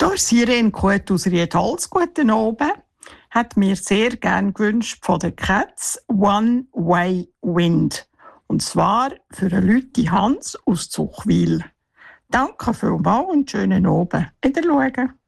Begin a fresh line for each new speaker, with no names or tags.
Ja, Sirene Kut aus Riedholz, guten Abend, hat mir sehr gern gewünscht von den Cats «One Way Wind». Und zwar für den Lütti Hans aus Zuchwil. Danke vielmals und schönen Abend. Wiederschauen.